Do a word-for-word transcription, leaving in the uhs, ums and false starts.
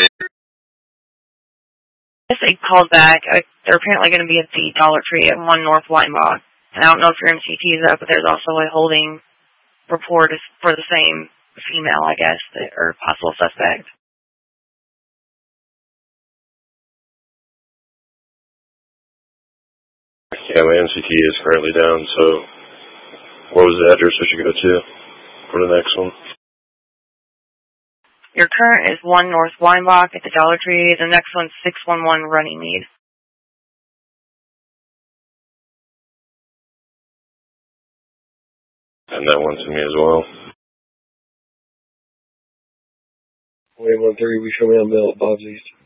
Yes, they called back. Uh, They're apparently going to be at the Dollar Tree at one North Weinbach. And I don't know if your M C T is up, but there's also a holding report for the same female, I guess, that, or possible suspect. Yeah, my M C T is currently down, so what was the address we should go to for the next one? Your current is one North Weinbach at the Dollar Tree. The next one's six one one Runnymede. And that one to me as well. one one three, we show me on Bill at Bob's East.